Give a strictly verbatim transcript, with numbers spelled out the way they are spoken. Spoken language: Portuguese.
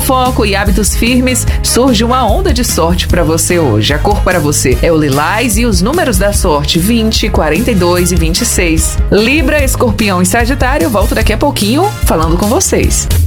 foco e hábitos firmes, surge uma onda de sorte para você hoje. A cor para você é o lilás e os números da sorte vinte, quarenta e dois e vinte e seis. Libra, Escorpião e Sagitário, volto daqui a pouquinho falando com vocês.